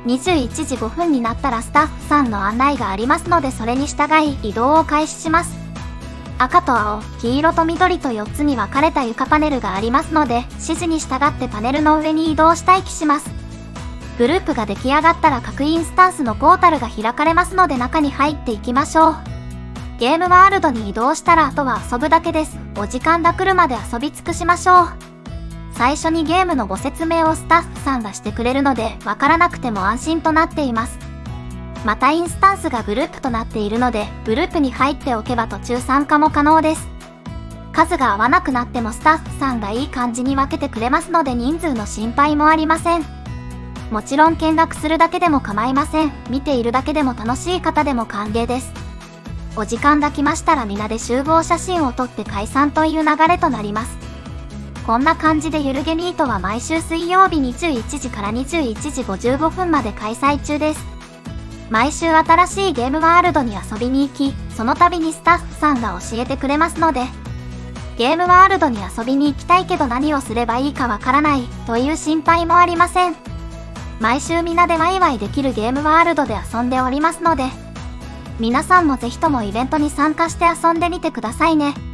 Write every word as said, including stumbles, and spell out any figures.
にじゅういちじごふんになったらスタッフさんの案内がありますので、それに従い移動を開始します。赤と青、黄色と緑とよっつに分かれた床パネルがありますので、指示に従ってパネルの上に移動し待機します。グループが出来上がったら各インスタンスのポータルが開かれますので、中に入っていきましょう。ゲームワールドに移動したらあとは遊ぶだけです。お時間が来るまで遊び尽くしましょう。最初にゲームのご説明をスタッフさんがしてくれるので、わからなくても安心となっています。またインスタンスがグループとなっているので、グループに入っておけば途中参加も可能です。数が合わなくなってもスタッフさんがいい感じに分けてくれますので、人数の心配もありません。もちろん見学するだけでも構いません。見ているだけでも楽しい方でも歓迎です。お時間が来ましたら皆で集合写真を撮って解散という流れとなります。こんな感じでゆるゲミートは毎週水曜日にじゅういちじからにじゅういちじごじゅうごふんまで開催中です。毎週新しいゲームワールドに遊びに行き、その度にスタッフさんが教えてくれますので、ゲームワールドに遊びに行きたいけど何をすればいいかわからないという心配もありません。毎週皆でワイワイできるゲームワールドで遊んでおりますので、皆さんもぜひともイベントに参加して遊んでみてくださいね。